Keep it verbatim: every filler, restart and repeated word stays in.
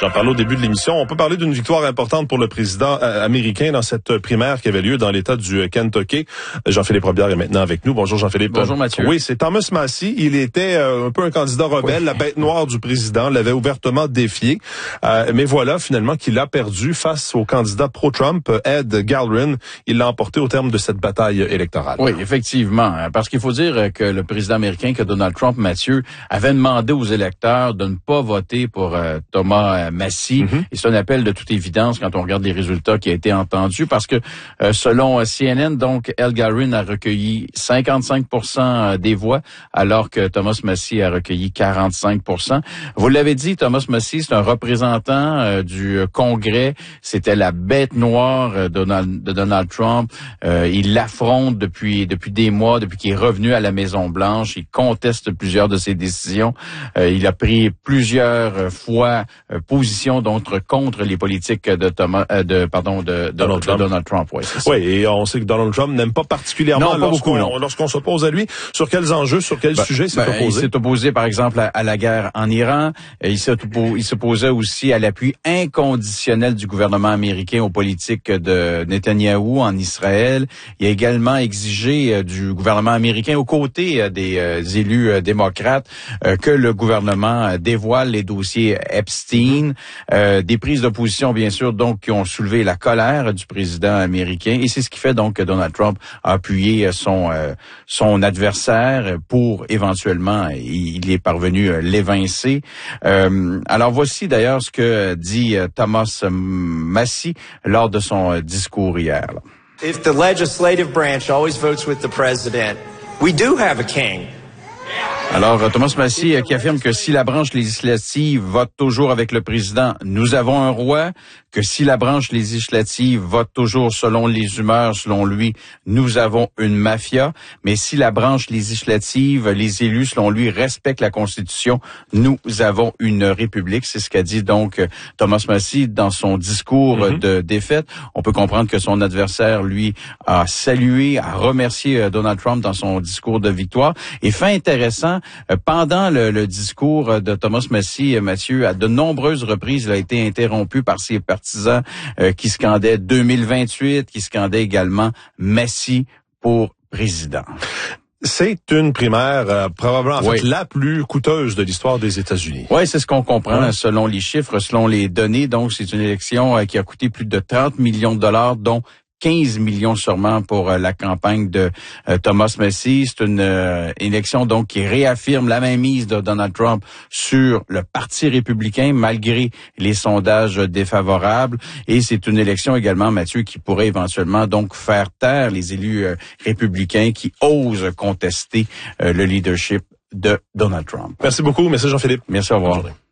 J'en parlais au début de l'émission. On peut parler d'une victoire importante pour le président euh, américain dans cette primaire qui avait lieu dans l'État du Kentucky. Jean-Philippe Robillard est maintenant avec nous. Bonjour Jean-Philippe. Bonjour Mathieu. Oui, c'est Thomas Massie. Il était euh, un peu un candidat rebelle, oui. La bête noire du président, l'avait ouvertement défié. Euh, mais voilà finalement qu'il a perdu face au candidat pro-Trump, Ed Galbraith. Il l'a emporté au terme de cette bataille électorale. Oui, effectivement. Parce qu'il faut dire que le président américain, que Donald Trump, Mathieu, avait demandé aux électeurs de ne pas voter pour euh, Thomas Massie. Mm-hmm. Et c'est un appel de toute évidence quand on regarde les résultats qui a été entendu parce que euh, selon C N N, donc, Ed Galbraith a recueilli cinquante-cinq pour cent des voix alors que Thomas Massie a recueilli quarante-cinq pour cent. Vous l'avez dit, Thomas Massie, c'est un représentant euh, du Congrès. C'était la bête noire euh, Donald, de Donald Trump. Euh, il l'affronte depuis depuis des mois, depuis qu'il est revenu à la Maison-Blanche. Il conteste plusieurs de ses décisions. Euh, il a pris plusieurs fois euh, position donc contre les politiques de Thomas, euh, de pardon, de, de, Donald, de, Trump. de Donald Trump. Ouais, oui, et on sait que Donald Trump n'aime pas particulièrement non, pas lorsqu'on, beaucoup, lorsqu'on s'oppose à lui. Sur quels enjeux, sur quels ben, sujets il s'est ben, opposé? Il s'est opposé, par exemple, à, à la guerre en Iran. Il s'est opposé, il s'opposait aussi à l'appui inconditionnel du gouvernement américain aux politiques de Netanyahou en Israël. Il a également exigé euh, du gouvernement américain, aux côtés euh, des euh, élus euh, démocrates, euh, que le gouvernement euh, dévoile les dossiers Epstein. Euh, des prises de position, bien sûr, donc qui ont soulevé la colère du président américain. Et c'est ce qui fait donc que Donald Trump a appuyé son euh, son adversaire pour éventuellement, il est parvenu euh, l'évincer. Euh, alors voici d'ailleurs ce que dit euh, Thomas Massie lors de son euh, discours hier. Là. If the legislative branch always votes with the president, we do have a king. Alors, Thomas Massie qui affirme que si la branche législative vote toujours avec le président, nous avons un roi, que si la branche législative vote toujours selon les humeurs, selon lui, nous avons une mafia, mais si la branche législative, les élus, selon lui, respectent la Constitution, nous avons une république. C'est ce qu'a dit donc Thomas Massie dans son discours mm-hmm. de défaite. On peut comprendre que son adversaire, lui, a salué, a remercié Donald Trump dans son discours de victoire. Et fait intéressant, pendant le, le discours de Thomas Massie, Mathieu, à de nombreuses reprises, il a été interrompu par ses partisans euh, qui scandaient deux mille vingt-huit, qui scandaient également Massie pour président. C'est une primaire euh, probablement en oui. fait la plus coûteuse de l'histoire des États-Unis. Oui, c'est ce qu'on comprend ouais. selon les chiffres, selon les données. Donc, c'est une élection euh, qui a coûté plus de trente millions de dollars, dont quinze millions sûrement pour euh, la campagne de euh, Thomas Massie. C'est une euh, élection donc qui réaffirme la mainmise de Donald Trump sur le Parti républicain malgré les sondages défavorables. Et c'est une élection également, Mathieu, qui pourrait éventuellement donc faire taire les élus euh, républicains qui osent contester euh, le leadership de Donald Trump. Merci beaucoup. Merci Jean-Philippe. Merci, au revoir.